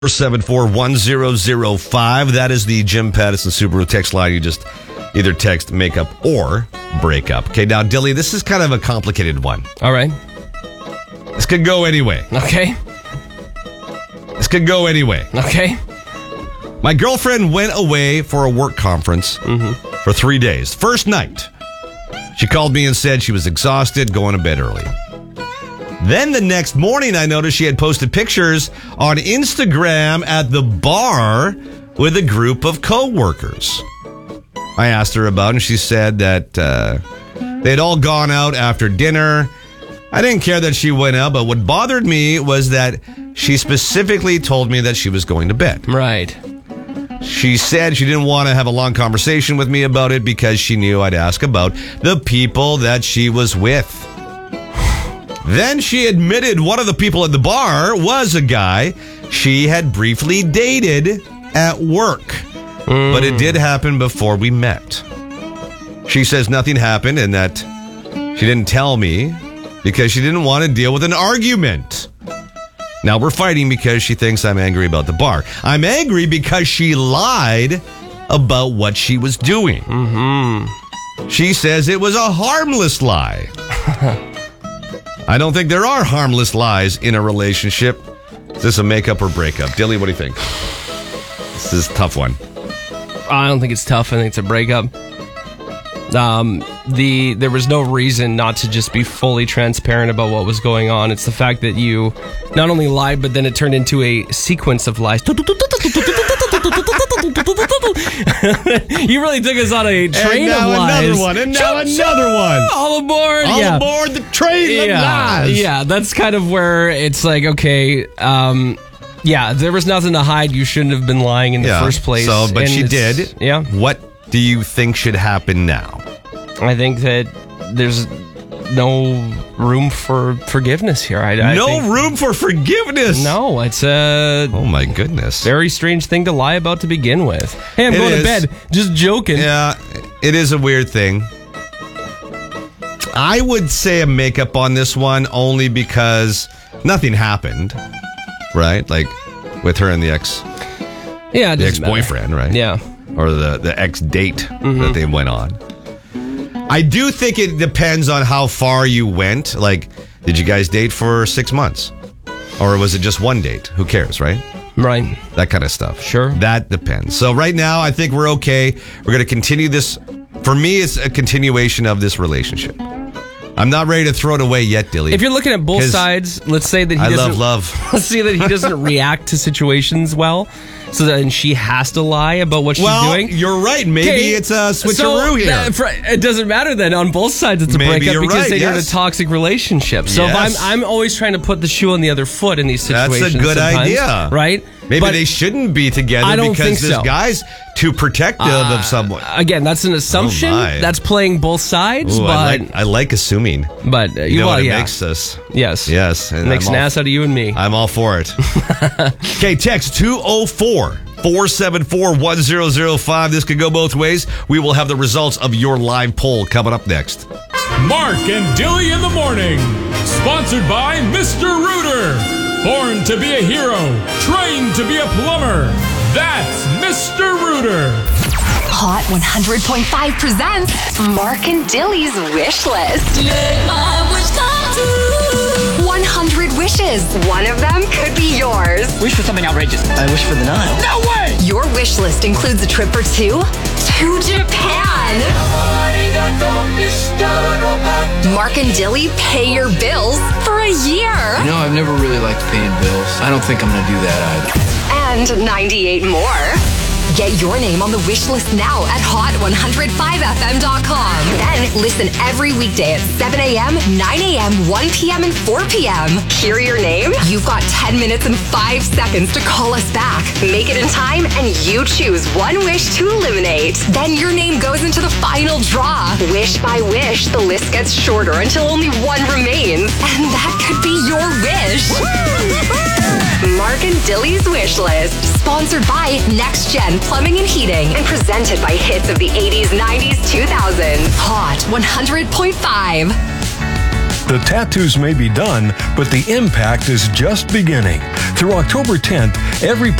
474-1005. That is the Jim Pattison Subaru text line. You just either text makeup or breakup. Okay, now, Dilly, this is kind of a complicated one. All right. This could go anyway. Okay. This could go anyway. Okay. My girlfriend went away for a work conference for 3 days. First night, she called me and said she was exhausted, going to bed early. Then the next morning, I noticed she had posted pictures on Instagram at the bar with a group of coworkers. I asked her about it, and she said that they'd all gone out after dinner. I didn't care that she went out, but what bothered me was that she specifically told me that she was going to bed. Right. She said she didn't want to have a long conversation with me about it because she knew I'd ask about the people that she was with. Then she admitted one of the people at the bar was a guy she had briefly dated at work. But it did happen before we met. She says nothing happened and that she didn't tell me because she didn't want to deal with an argument. Now we're fighting because she thinks I'm angry about the bar. I'm angry because she lied about what she was doing. She says it was a harmless lie. I don't think there are harmless lies in a relationship. Is this a makeup or breakup? Dilly, what do you think? This is a tough one. I don't think it's tough. I think it's a breakup. There was no reason not to just be fully transparent about what was going on. It's the fact that you not only lied, but then it turned into a sequence of lies. You really took us on a train of lies. Another one, and now another one. All aboard. All aboard the train of lies. Yeah, that's kind of where it's like, okay, there was nothing to hide. You shouldn't have been lying in the first place. But she did. Yeah. What do you think should happen now? I think that there's no room for forgiveness here. No room for forgiveness? No, it's a... Oh, my goodness. Very strange thing to lie about to begin with. Hey, I'm going to bed. Just joking. Yeah, it is a weird thing. I would say a makeup on this one only because nothing happened, right? Like with her and the ex-boyfriend, right? Yeah. Or the ex-date that they went on. I do think it depends on how far you went. Like, did you guys date for 6 months? Or was it just one date? Who cares, right? Right. That kind of stuff. Sure. That depends. So right now, I think we're okay. We're going to continue this. For me, it's a continuation of this relationship. I'm not ready to throw it away yet, Dilly. If you're looking at both sides, let's say that he doesn't... I love love. Let's say that he doesn't react to situations well, so then she has to lie about what she's doing. You're right. Maybe it's a switcheroo here. It doesn't matter then. On both sides, it's a breakup because you're in a toxic relationship. So if I'm always trying to put the shoe on the other foot in these situations. That's a good idea. Right? Maybe they shouldn't be together because this guy's too protective of someone. Again, that's an assumption. That's playing both sides. Ooh, but I like assuming. But you know what it makes us. Yes. Yes. It makes an ass out of you and me. I'm all for it. Okay, text 204-474-1005. This could go both ways. We will have the results of your live poll coming up next. Mark and Dilly in the morning. Sponsored by Mr. Rooter. Born to be a hero, trained to be a plumber. That's Mr. Rooter. Hot 100.5 presents Mark and Dilly's Wish List. Let my wish come true. 100 wishes. One of them could be yours. Wish for something outrageous. I wish for the Nile. No way! Your wish list includes a trip or two to Japan. Mark and Dilly pay your bills for a year. You know, I've never really liked paying bills. I don't think I'm going to do that either. And 98 more. Get your name on the wish list now at hot105fm.com. Then listen every weekday at 7 a.m., 9 a.m., 1 p.m., and 4 p.m. Hear your name? You've got 10 minutes and 5 seconds to call us back. Make it in time, and you choose one wish to eliminate. Then your name goes into the final draw. Wish by wish, the list gets shorter until only one remains. And that could be your wish. Mark and Dilly's Wish List. Sponsored by Next Gen Plumbing and Heating and presented by hits of the 80s, 90s, 2000s. Hot 100.5. The tattoos may be done, but the impact is just beginning. Through October 10th, every